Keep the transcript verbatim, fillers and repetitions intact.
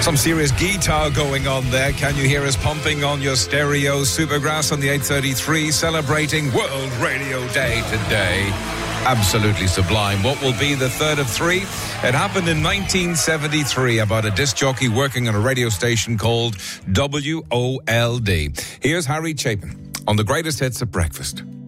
Some serious guitar going on there. Can you hear us pumping on your stereo? Supergrass on the eight thirty-three, celebrating World Radio Day today. Absolutely sublime. What will be the third of three? It happened in nineteen seventy-three about a disc jockey working on a radio station called W O L D. Here's Harry Chapin on the greatest hits at breakfast.